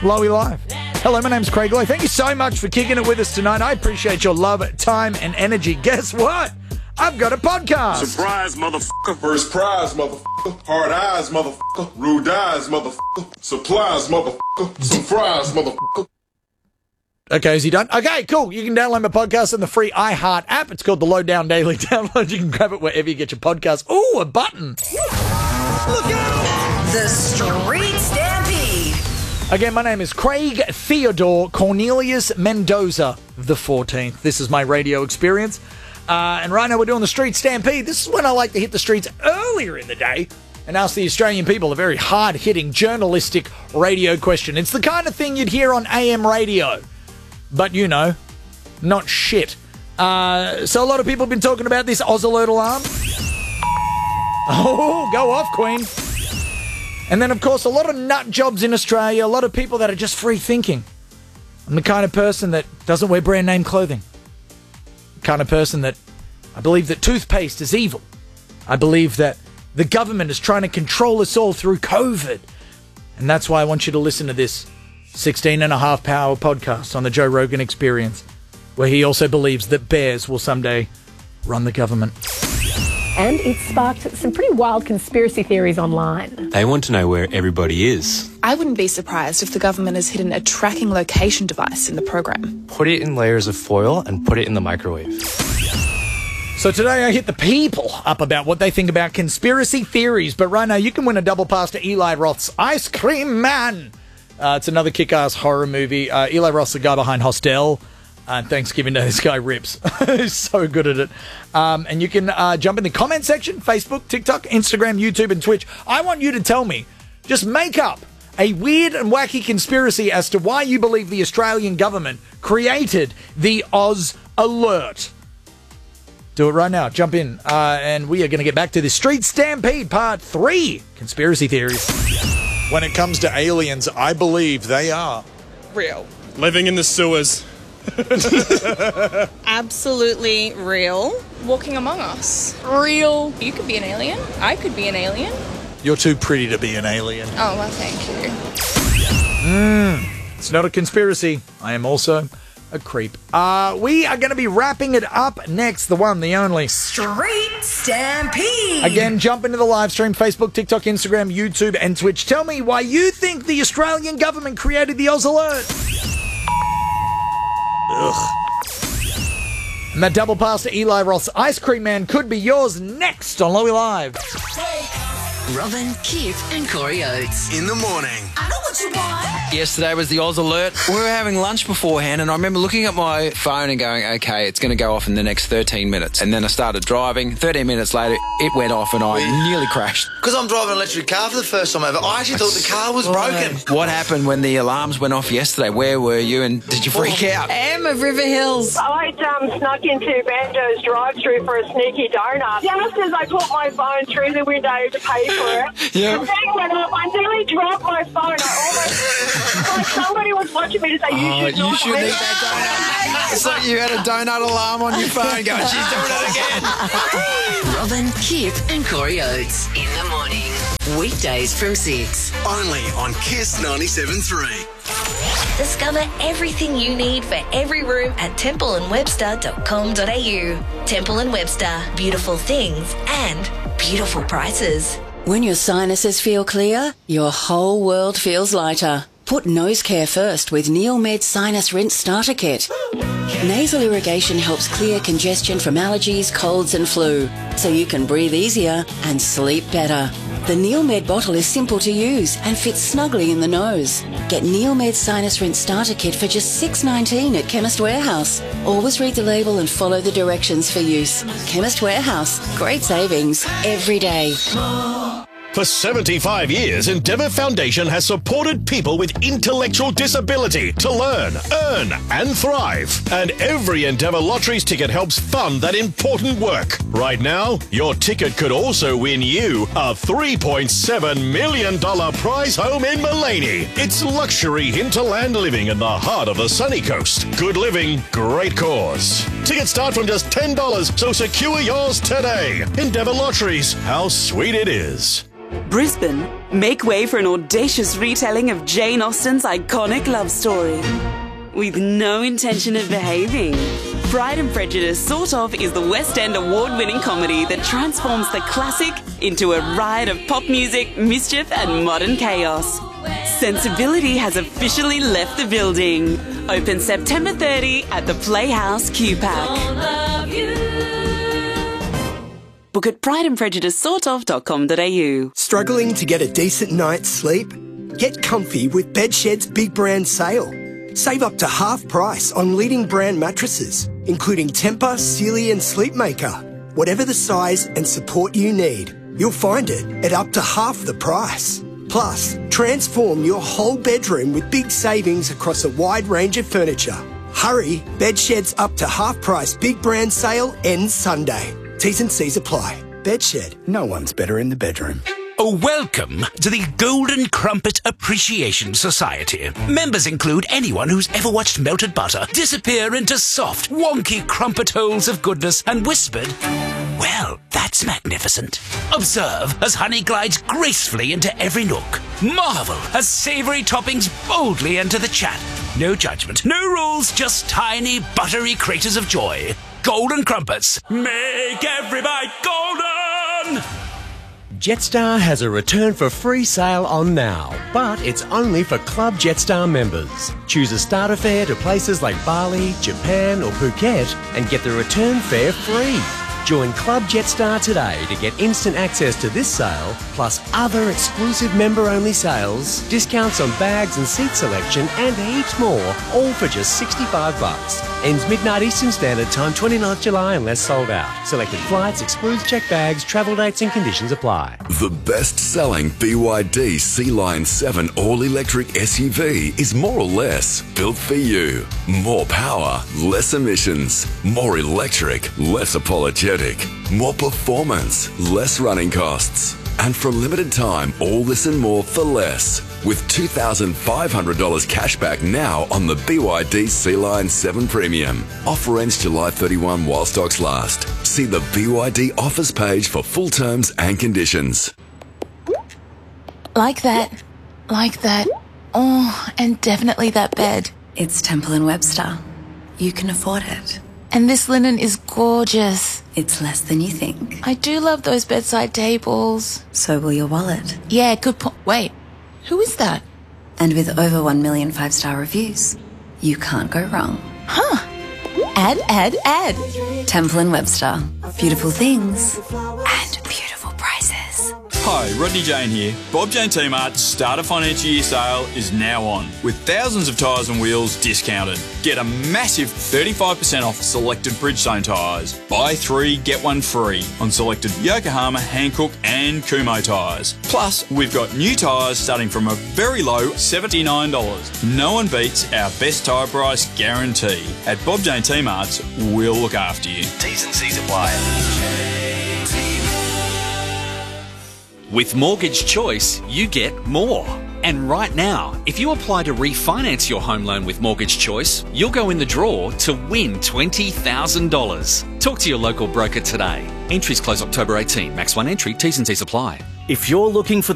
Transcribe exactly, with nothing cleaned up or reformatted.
Lowy Live. Hello, my name's Craig Lowe. Thank you so much for kicking it with us tonight. I appreciate your love, time, and energy. Guess what? I've got a podcast. Surprise, motherfucker. First prize, motherfucker. Hard eyes, motherfucker. Rude eyes, motherfucker. Supplies, motherfucker. Some fries, motherfucker. Okay, is he done? Okay, cool. You can download my podcast on the free iHeart app. It's called the Lowdown Daily Download. You can grab it wherever you get your podcast. Ooh, a button. Look out! The Street Stampede. Again, my name is Craig Theodore Cornelius Mendoza the fourteenth. This is my radio experience. Uh, and right now we're doing the Street Stampede. This is when I like to hit the streets earlier in the day and ask the Australian people a very hard-hitting journalistic radio question. It's the kind of thing you'd hear on A M radio. But, you know, not shit. Uh, so a lot of people have been talking about this Oz Alert alarm. Oh, go off, Queen. And then, of course, a lot of nut jobs in Australia, a lot of people that are just free thinking. I'm the kind of person that doesn't wear brand name clothing. The kind of person that I believe that toothpaste is evil. I believe that the government is trying to control us all through COVID. And that's why I want you to listen to this sixteen and a half hour podcast on the Joe Rogan Experience, where he also believes that bears will someday run the government. And it sparked some pretty wild conspiracy theories online. They want to know where everybody is. I wouldn't be surprised if the government has hidden a tracking location device in the program. Put it in layers of foil and put it in the microwave. So today I hit the people up about what they think about conspiracy theories. But right now you can win a double pass to Eli Roth's Ice Cream Man. Uh, it's another kick-ass horror movie. Uh, Eli Roth's the guy behind Hostel. And uh, Thanksgiving Day, this guy rips. He's so good at it. Um, and you can uh, jump in the comment section, Facebook, TikTok, Instagram, YouTube, and Twitch. I want you to tell me, just make up a weird and wacky conspiracy as to why you believe the Australian government created the Oz Alert. Do it right now. Jump in. Uh, and we are going to get back to the Street Stampede Part three, Conspiracy Theories. When it comes to aliens, I believe they are real. Living in the sewers. Absolutely real. Walking among us. Real. You could be an alien. I could be an alien. You're too pretty to be an alien. Oh, well, thank you. Mm, it's not a conspiracy. I am also a creep. Uh, we are going to be wrapping it up next. The one, the only Street Stampede. Again, jump into the live stream, Facebook, TikTok, Instagram, YouTube, and Twitch. Tell me why you think the Australian government created the Oz Alert. Ugh. And that double pass to Eli Roth's Ice Cream Man could be yours next on Lowy Live. Robin, Kip, and Corey Oates. In the morning. I know what you want. Yesterday was the Oz Alert. We were having lunch beforehand, and I remember looking at my phone and going, okay, it's going to go off in the next thirteen minutes. And then I started driving. thirteen minutes later, it went off, and I nearly crashed. Because I'm driving an electric car for the first time ever, I actually thought the car was broken. What happened when the alarms went off yesterday? Where were you, and did you freak out? Em of River Hills. I um, snuck into Banjo's drive-thru for a sneaky donut. Just as I put my phone through the window to pay for it, Yeah. the thing went off. I nearly dropped my phone. I almost, like somebody was watching me to say, you Oh, should you not shouldn't leave eat that donut. It's like you had a donut alarm on your phone going, she's doing it again. Robin, Kip, and Corey Oates. In the morning. Weekdays from six. Only on Kiss ninety-seven point three. Discover everything you need for every room at temple and webster dot com dot a u. Temple and Webster. Beautiful things and beautiful prices. When your sinuses feel clear, your whole world feels lighter. Put nose care first with NeilMed Sinus Rinse Starter Kit. Nasal irrigation helps clear congestion from allergies, colds and flu, so you can breathe easier and sleep better. The NeilMed bottle is simple to use and fits snugly in the nose. Get NeilMed Sinus Rinse Starter Kit for just six dollars nineteen at Chemist Warehouse. Always read the label and follow the directions for use. Chemist Warehouse. Great savings every day. For seventy-five years, Endeavour Foundation has supported people with intellectual disability to learn, earn and thrive. And every Endeavour Lotteries ticket helps fund that important work. Right now, your ticket could also win you a three point seven million dollars prize home in Mullaney. It's luxury hinterland living in the heart of the sunny coast. Good living, great cause. Tickets start from just ten dollars, so secure yours today. Endeavour Lotteries, how sweet it is. Brisbane, make way for an audacious retelling of Jane Austen's iconic love story. With no intention of behaving. Pride and Prejudice Sort Of is the West End award-winning comedy that transforms the classic into a ride of pop music, mischief and modern chaos. Sensibility has officially left the building. Open September thirtieth at the Playhouse Q PAC. Book at pride and prejudice sort of dot com dot a u. Struggling to get a decent night's sleep? Get comfy with Bedshed's big brand sale. Save up to half price on leading brand mattresses, including Tempur, Sealy and Sleepmaker. Whatever the size and support you need, you'll find it at up to half the price. Plus, transform your whole bedroom with big savings across a wide range of furniture. Hurry, Bedshed's up to half price big brand sale ends Sunday. T's and C's apply. Bedshed, no one's better in the bedroom. Welcome to the Golden Crumpet Appreciation Society. Members include anyone who's ever watched melted butter disappear into soft, wonky crumpet holes of goodness and whispered, "Well, that's magnificent." Observe as honey glides gracefully into every nook. Marvel as savoury toppings boldly enter the chat. No judgment, no rules, just tiny, buttery craters of joy. Golden Crumpets. Make every bite golden! Jetstar has a return for free sale on now, but it's only for Club Jetstar members. Choose a starter fare to places like Bali, Japan or Phuket and get the return fare free. Join Club Jetstar today to get instant access to this sale, plus other exclusive member-only sales, discounts on bags and seat selection and heaps more, all for just sixty-five bucks. Ends midnight Eastern Standard Time, twenty-ninth July unless sold out. Selected flights, excludes checked bags, travel dates and conditions apply. The best-selling B Y D Sea Lion seven all-electric S U V is more or less built for you. More power, less emissions. More electric, less apologetic. More performance, less running costs. And for a limited time, all this and more for less. With two thousand five hundred dollars cash back now on the B Y D Sea Lion seven Premium. Offer ends July thirty-first while stocks last. See the B Y D offers page for full terms and conditions. Like that. Like that. Oh, and definitely that bed. It's Temple and Webster. You can afford it. And this linen is gorgeous. It's less than you think. I do love those bedside tables. So will your wallet. Yeah, good point. Wait, who is that? And with over one million five-star reviews, you can't go wrong. Huh. Add, add, add. Temple and Webster. Beautiful things and beautiful prices. Hi, Rodney Jane here. Bob Jane T-Mart's Starter Financial Year sale is now on, with thousands of tyres and wheels discounted. Get a massive thirty-five percent off selected Bridgestone tyres. Buy three, get one free on selected Yokohama, Hankook and Kumho tyres. Plus, we've got new tyres starting from a very low seventy-nine dollars. No one beats our best tyre price guarantee. At Bob Jane T-Mart's, we'll look after you. T's and C's apply. With Mortgage Choice, you get more. And right now, if you apply to refinance your home loan with Mortgage Choice, you'll go in the draw to win twenty thousand dollars. Talk to your local broker today. Entries close October eighteenth. Max one entry. T's and C's apply. If you're looking for